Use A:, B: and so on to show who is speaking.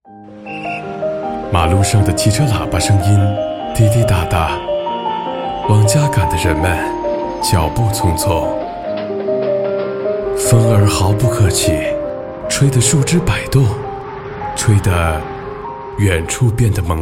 A: 马路上的汽车喇叭声音滴滴答答，往家赶的人们脚步匆匆。风儿毫不客气，吹得树枝摆动，吹得远处变得朦